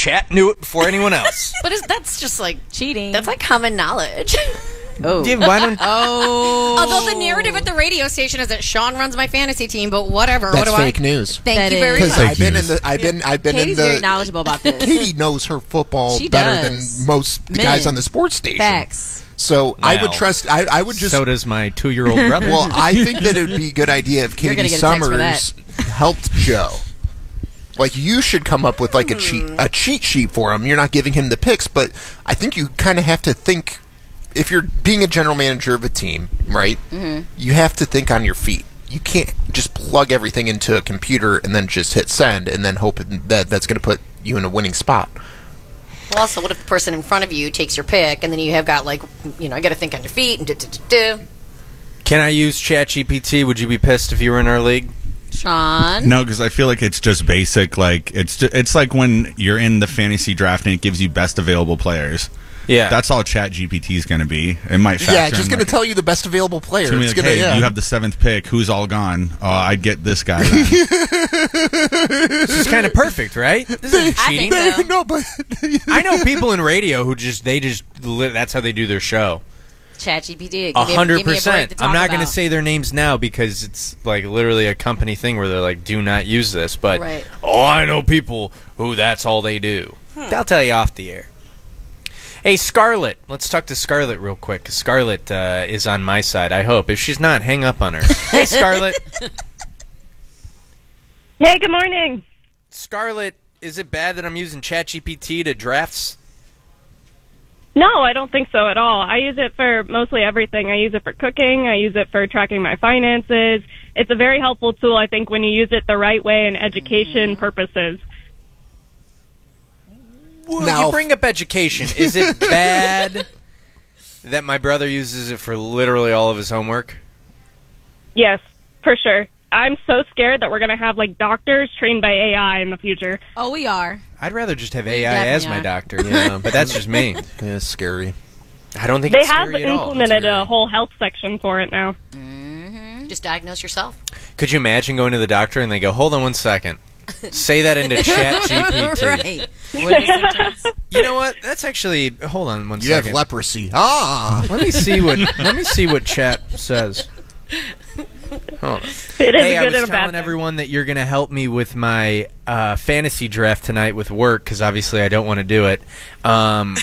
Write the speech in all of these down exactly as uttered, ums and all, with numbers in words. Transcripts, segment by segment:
Chat knew it before anyone else. But is, that's just like cheating. That's like common knowledge. Oh. Yeah, why don't? Oh. Although the narrative at the radio station is that Sean runs my fantasy team, but whatever. That's what do fake I? news. Thank That you is. very much. Because I've been in the, I've been, I've been Katie's in the. very knowledgeable about this. Katie knows her football She better does. than most Men. guys on the sports station. Facts. So I would Well, trust. I, I would just. So does my two-year-old brother. Well, I think that it would be a good idea if You're Katie gonna get a text for Summers helped Joe. Like, you should come up with like a cheat a cheat sheet for him. You're not giving him the picks, but I think you kind of have to think. If you're being a general manager of a team, right? Mm-hmm. You have to think on your feet. You can't just plug everything into a computer and then just hit send and then hope that that's going to put you in a winning spot. Well, also, what if the person in front of you takes your pick, and then you have got like, you know, I got to think on your feet and do do do do. Can I use ChatGPT? Would you be pissed if you were in our league? Sean? No, because I feel like it's just basic. Like it's ju- it's like when you're in the fantasy draft and it gives you best available players. Yeah. That's all Chat G P T is going to be. It might factor Yeah, just in, going like, to tell you the best available player. it's gonna be It's like, gonna, hey, yeah. you have the seventh pick. Who's all gone? Oh, I'd get this guy. then. This is kind of perfect, right? This isn't I cheating. think so. no, but I know people in radio who just they just li- that's how they do their show. ChatGPT. A hundred percent. I'm not going going to say their names now because it's like literally a company thing where they're like, "Do not use this." But Right. oh, I know people who that's all they do. I'll tell you off the air. Hey, Scarlett. Let's talk to Scarlett real quick. 'Cause Scarlett uh, is on my side. I hope. If she's not, hang up on her. Hey, Scarlett. Hey, good morning. Scarlett, is it bad that I'm using ChatGPT to drafts? No, I don't think so at all. I use it for mostly everything. I use it for cooking. I use it for tracking my finances. It's a very helpful tool, I think, when you use it the right way in education purposes. Well, Now- you bring up education. Is it bad that my brother uses it for literally all of his homework? Yes, for sure. I'm so scared that we're going to have, like, doctors trained by A I in the future. Oh, we are. I'd rather just have We A I as definitely my are. doctor, you know, but that's just me. yeah, it's scary. I don't think They it's have scary at all. implemented a whole health section for it now. Just diagnose yourself. Could you imagine going to the doctor and they go, hold on one second. Say that into ChatGPT. Right. What are the symptoms? You know what? That's actually, hold on one You second. have leprosy. Ah. Let me see what let me see what Chat says. Hold on. It is Hey, a I good was and a bad telling thing. everyone that you're going to help me with my uh, fantasy draft tonight with work because obviously I don't want to do it. Um,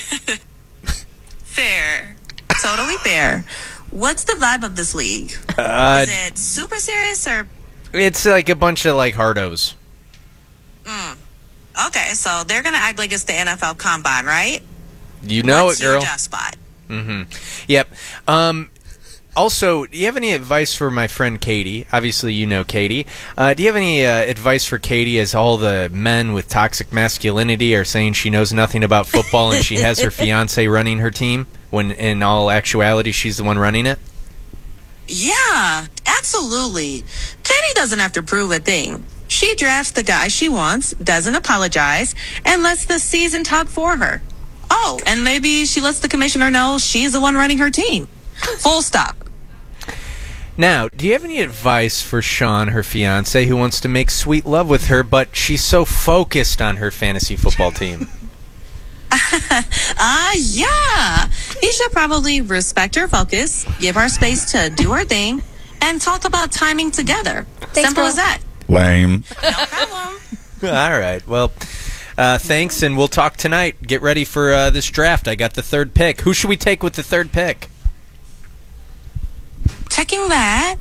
Fair. Totally fair. What's the vibe of this league? uh, Is it super serious or... it's like a bunch of like hardos. Mm. Okay, so they're going to act like it's the N F L Combine, right? You know What's it, girl. your draft spot? Mm-hmm. Yep. Um, also, do you have any advice for my friend Katie? Obviously, you know Katie. Uh, do you have any uh, advice for Katie as all the men with toxic masculinity are saying she knows nothing about football and she has her fiance running her team when in all actuality she's the one running it? Yeah, absolutely. Katie doesn't have to prove a thing. She drafts the guy she wants, doesn't apologize, and lets the season talk for her. Oh, and maybe she lets the commissioner know she's the one running her team. Full stop. Now, do you have any advice for Sean, her fiance, who wants to make sweet love with her, but she's so focused on her fantasy football team? Ah, uh, yeah. He should probably respect her focus, give her space to do her thing, and talk about timing together. Thanks, Simple girl. as that. Lame. No problem. All right. Well, uh, thanks, and we'll talk tonight. Get ready for uh, this draft. I got the third pick. Who should we take with the third pick? Checking that.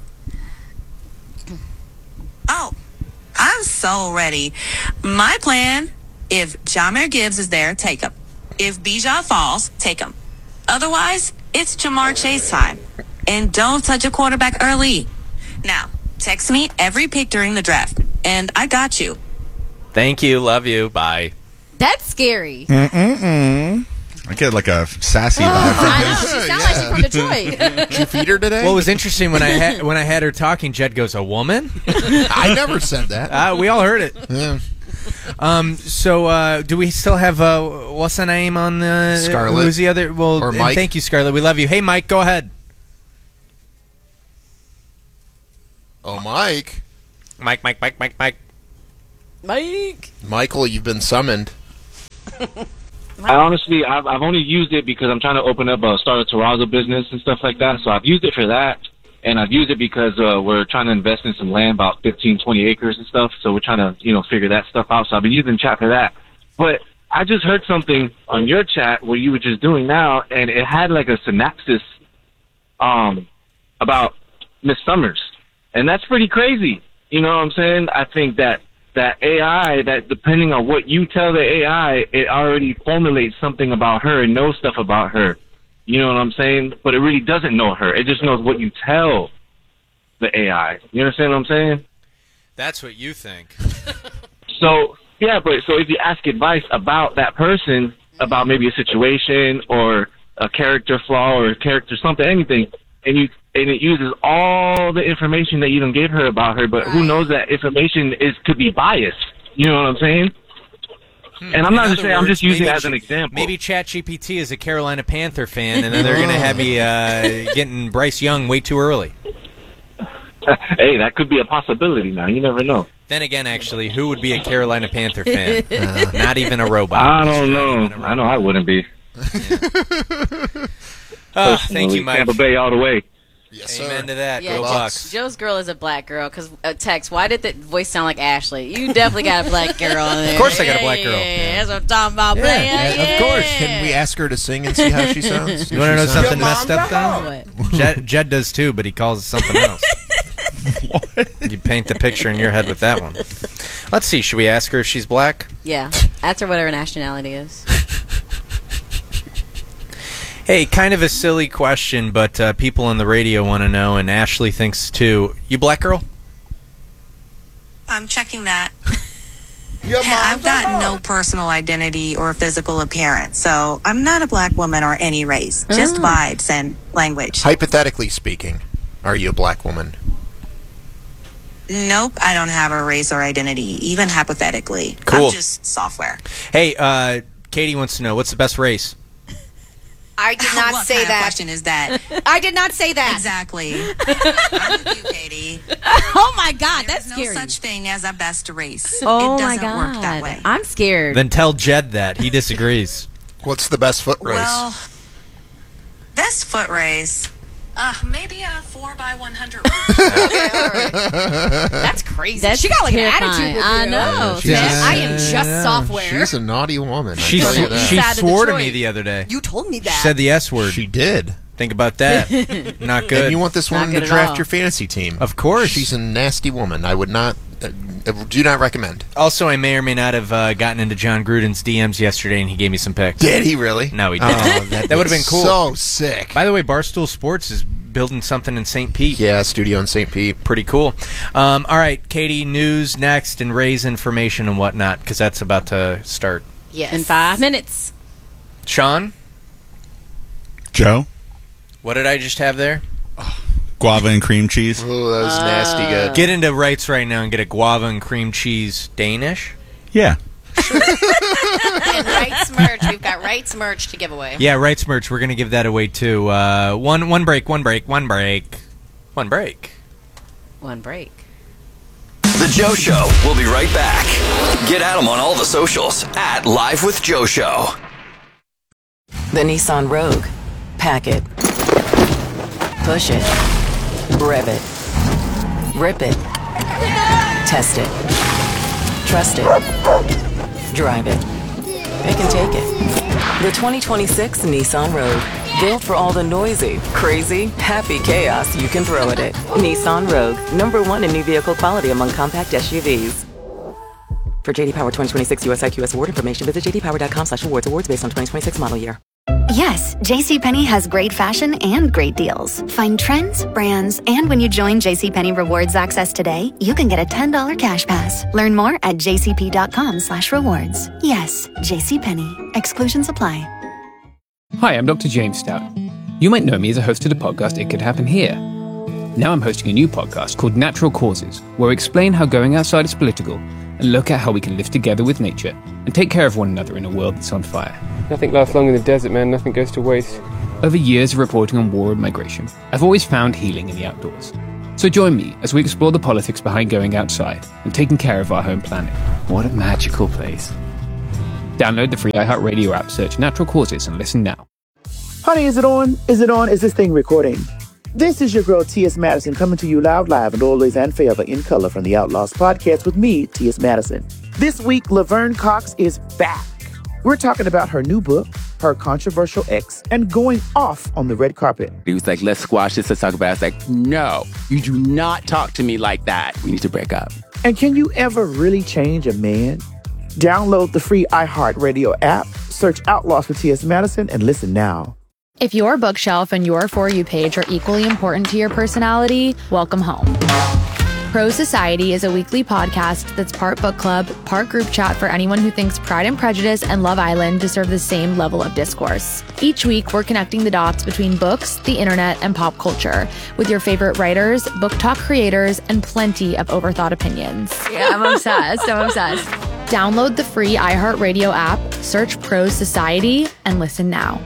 Oh, I'm so ready. My plan, if Jahmyr Gibbs is there, take him. If Bijan falls, take him. Otherwise, it's Jamar Chase time. And don't touch a quarterback early. Now, text me every pick during the draft, and I got you. Thank you. Love you. Bye. That's scary. Mm-mm-mm. I get like a sassy vibe from I know. this. She sounds like she's from Detroit. Did you feed her today? What was interesting when I ha- when I had her talking, Jed goes, "A woman?" I never said that. Uh, we all heard it. Yeah. Um. So, uh, do we still have uh, what's the name on the Scarlett. Who's the other? Well, Or and Mike. thank you, Scarlett. We love you. Hey, Mike, go ahead. Oh, Mike. Mike, Mike, Mike, Mike, Mike. Mike. Michael, you've been summoned. I honestly, I've, I've only used it because I'm trying to open up a start a terrazzo business and stuff like that. So I've used it for that, and I've used it because uh, we're trying to invest in some land, about fifteen, twenty acres and stuff. So we're trying to, you know, figure that stuff out. So I've been using chat for that. But I just heard something on your chat where you were just doing now, and it had like a synopsis um, about Miss Summers, and that's pretty crazy. You know what I'm saying? I think that that A I, that depending on what you tell the A I, it already formulates something about her and knows stuff about her. You know what I'm saying? But it really doesn't know her. It just knows what you tell the A I. You understand what I'm saying? That's what you think. So, yeah, but so if you ask advice about that person, about maybe a situation or a character flaw or a character something, anything, and you and it uses all the information that you done gave her about her, but who knows that information is could be biased. You know what I'm saying? Hmm. And I'm not just saying, I'm just using it as an example. Maybe ChatGPT is a Carolina Panther fan, and then they're going to have you uh, getting Bryce Young way too early. Hey, that could be a possibility now. You never know. Then again, actually, who would be a Carolina Panther fan? Uh, not even a robot. I don't know. I know I wouldn't be. Yeah. Oh, thank you, Mike. Tampa Bay all the way. Yes, Amen sir. to that. Yeah, Go Jo- Bucks. Joe's girl is a black girl. Because uh, Tex, why did the voice sound like Ashley? You definitely got a black girl in there. Of course I got a black girl. Yeah, yeah, that's what I'm talking about, Yeah, player. yeah, Yeah. of course. Can we ask her to sing and see how she sounds? You want to know She sounds- something messed up, though? What? Jed, Jed does too, but he calls it something else. You paint the picture in your head with that one. Let's see. Should we ask her if she's black? Yeah, ask her what her nationality is. Hey, kind of a silly question, but uh, people on the radio want to know, and Ashley thinks too. You black girl? I'm checking that. Your I've mom's got no personal identity or physical appearance, so I'm not a black woman or any race, just Oh. vibes and language. Hypothetically speaking, are you a black woman? Nope, I don't have a race or identity, even hypothetically. Cool. I'm just software. Hey, uh, Katie wants to know, what's the best race? I did not what say kind of that. question is that? I did not say that. Exactly. I'm with you, Katie. Oh my God, There's that's no scary. such thing as a best race. oh it my doesn't God, work that way. I'm scared. Then tell Jed that. He disagrees. What's the best foot race? Well, best foot race. Uh, maybe a four by one hundred. That's crazy. That's she got like terrifying. an attitude with I you. know. she's Tex. a- I am just Yeah. software. She's a naughty woman. I She, tell you sw- that. she Side of swore to Detroit. me the other day. You told me that. She said the S word. She did. Think about that. Not good. And you want this Not woman good to at draft all. your fantasy team? Of course. She's a nasty woman. I would not. Uh, do not recommend. Also, I may or may not have uh, gotten into John Gruden's D Ms yesterday, and he gave me some picks. Did he really? No, he didn't. Oh, That would've been cool. So sick. By the way, Barstool Sports is building something in Saint Pete. Yeah, studio in Saint Pete. Pretty cool. Um, all right, Katie, news next, and Ray's information and whatnot, because that's about to start. Yes. In five minutes. Sean, Joe, what did I just have there? guava and cream cheese. Oh, that was nasty good. Get into Wrights right now and get a guava and cream cheese Danish. Yeah. And Rights merch. We've got Rights merch to give away. Yeah, Wrights merch. We're going to give that away, too. Uh, one, one break, one break, one break. One break. One break. The Joe Show. We'll be right back. Get at him on all the socials at Live with Joe Show. The Nissan Rogue. Pack it. Push it. Rev it. Rip it. Test it. Trust it. Drive it. It can take it. The twenty twenty-six Nissan Rogue. Built for all the noisy, crazy, happy chaos you can throw at it. Nissan Rogue. Number one in new vehicle quality among compact S U Vs. For J D Power twenty twenty-six U S I Q S award information, visit j d power dot com slash awards. Awards based on twenty twenty-six model year. Yes, JCPenney has great fashion and great deals. Find trends, brands, and when you join JCPenney Rewards Access today, you can get a ten dollars cash pass. Learn more at j c p dot com slash rewards. Yes, JCPenney. Exclusions apply. Hi, I'm Doctor James Stout. You might know me as a host of the podcast It Could Happen Here. Now I'm hosting a new podcast called Natural Causes, where I explain how going outside is political and look at how we can live together with nature and take care of one another in a world that's on fire. Nothing lasts long in the desert, man. Nothing goes to waste. Over years of reporting on war and migration, I've always found healing in the outdoors. So join me as we explore the politics behind going outside and taking care of our home planet. What a magical place. Download the free iHeartRadio app, search Natural Causes, and listen now. Honey, is it on? Is it on? Is this thing recording? This is your girl, T S. Madison, coming to you loud, live, and always and forever in color from the Outlaws podcast with me, T S. Madison. This week, Laverne Cox is back. We're talking about her new book, her controversial ex, and going off on the red carpet. He was like, let's squash this, let's talk about it. I was like, no, you do not talk to me like that. We need to break up. And can you ever really change a man? Download the free iHeartRadio app, search Outlaws for T S. Madison, and listen now. If your bookshelf and your For You page are equally important to your personality, welcome home. Pro Society is a weekly podcast that's part book club, part group chat for anyone who thinks Pride and Prejudice and Love Island deserve the same level of discourse. Each week, we're connecting the dots between books, the internet, and pop culture with your favorite writers, book talk creators, and plenty of overthought opinions. Yeah, I'm obsessed. I'm obsessed. Download the free iHeartRadio app, search Pro Society, and listen now.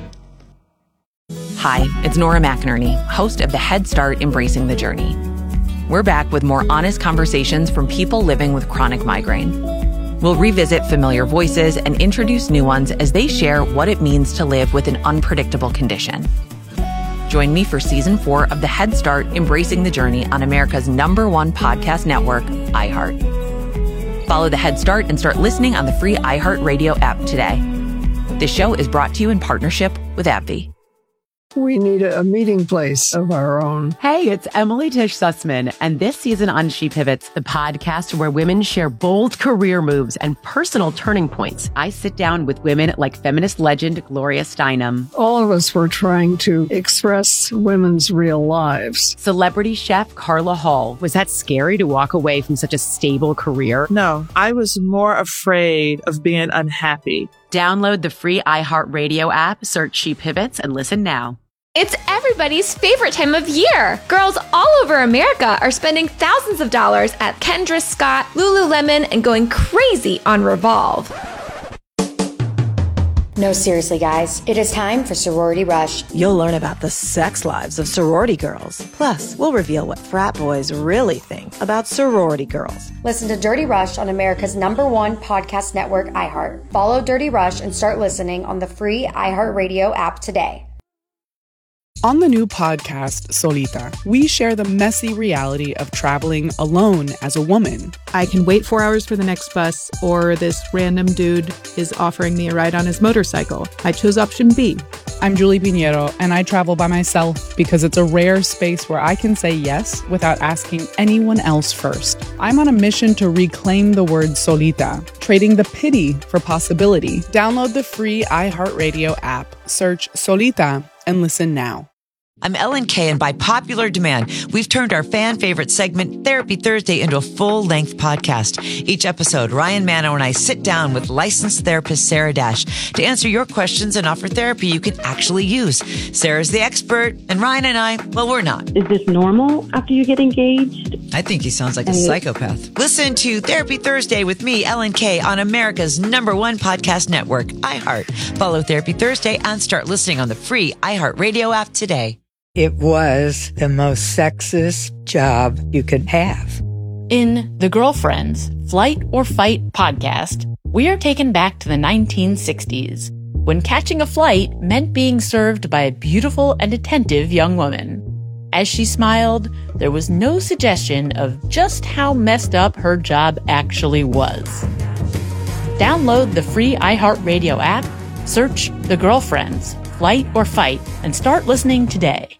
Hi, it's Nora McInerney, host of the Head Start Embracing the Journey. We're back with more honest conversations from people living with chronic migraine. We'll revisit familiar voices and introduce new ones as they share what it means to live with an unpredictable condition. Join me for season four of the Head Start Embracing the Journey on America's number one podcast network, iHeart. Follow the Head Start and start listening on the free iHeartRadio app today. This show is brought to you in partnership with AbbVie. We need a, a meeting place of our own. Hey, it's Emily Tish Sussman, and this season on She Pivots, the podcast where women share bold career moves and personal turning points. I sit down with women like feminist legend Gloria Steinem. All of us were trying to express women's real lives. Celebrity chef Carla Hall. Was that scary to walk away from such a stable career? No, I was more afraid of being unhappy. Download the free iHeartRadio app, search She Pivots, and listen now. It's everybody's favorite time of year. Girls all over America are spending thousands of dollars at Kendra Scott, Lululemon, and going crazy on Revolve. No, seriously, guys. It is time for Sorority Rush. You'll learn about the sex lives of sorority girls. Plus, we'll reveal what frat boys really think about sorority girls. Listen to Dirty Rush on America's number one podcast network, iHeart. Follow Dirty Rush and start listening on the free iHeartRadio app today. On the new podcast, Solita, we share the messy reality of traveling alone as a woman. I can wait four hours for the next bus, or this random dude is offering me a ride on his motorcycle. I chose option B. I'm Julie Pinheiro, and I travel by myself because it's a rare space where I can say yes without asking anyone else first. I'm on a mission to reclaim the word solita, trading the pity for possibility. Download the free iHeartRadio app, search Solita, and listen now. I'm Ellen Kay, and by popular demand, we've turned our fan favorite segment, Therapy Thursday, into a full-length podcast. Each episode, Ryan Mano and I sit down with licensed therapist Sarah Dash to answer your questions and offer therapy you can actually use. Sarah's the expert, and Ryan and I, well, we're not. Is this normal after you get engaged? I think he sounds like a psychopath. Listen to Therapy Thursday with me, Ellen Kay, on America's number one podcast network, iHeart. Follow Therapy Thursday and start listening on the free iHeartRadio app today. It was the most sexist job you could have. In The Girlfriends, Flight or Fight podcast, we are taken back to the nineteen sixties, when catching a flight meant being served by a beautiful and attentive young woman. As she smiled, there was no suggestion of just how messed up her job actually was. Download the free iHeartRadio app, search The Girlfriends, Flight or Fight, and start listening today.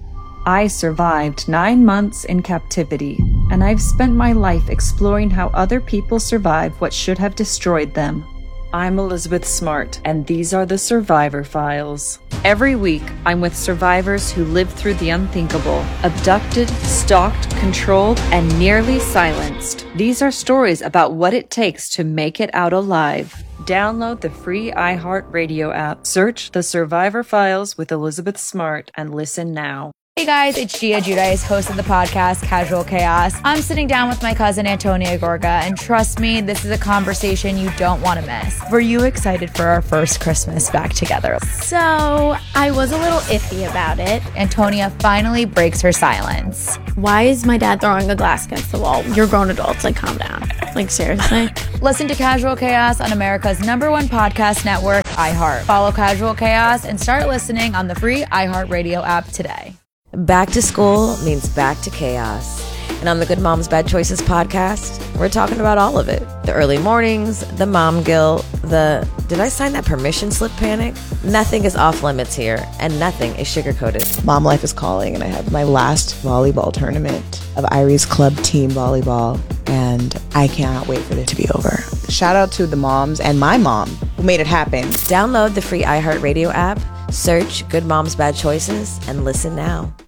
I survived nine months in captivity, and I've spent my life exploring how other people survive what should have destroyed them. I'm Elizabeth Smart, and these are the Survivor Files. Every week, I'm with survivors who lived through the unthinkable, abducted, stalked, controlled, and nearly silenced. These are stories about what it takes to make it out alive. Download the free iHeartRadio app, search The Survivor Files with Elizabeth Smart, and listen now. Hey guys, it's Gia Giudice, host of the podcast Casual Chaos. I'm sitting down with my cousin Antonia Gorga, and trust me, this is a conversation you don't want to miss. Were you excited for our first Christmas back together? So, I was a little iffy about it. Antonia finally breaks her silence. Why is my dad throwing a glass against the wall? You're grown adults, like calm down. Like seriously? Listen to Casual Chaos on America's number one podcast network, iHeart. Follow Casual Chaos and start listening on the free iHeartRadio app today. Back to school means back to chaos. And on the Good Moms Bad Choices podcast, we're talking about all of it. The early mornings, the mom guilt, the did I sign that permission slip panic? Nothing is off limits here, and nothing is sugar-coated. Mom life is calling, and I have my last volleyball tournament of Irie's club team volleyball, and I cannot wait for this to be over. Shout out to the moms and my mom who made it happen. Download the free iHeartRadio app, search Good Moms Bad Choices, and listen now.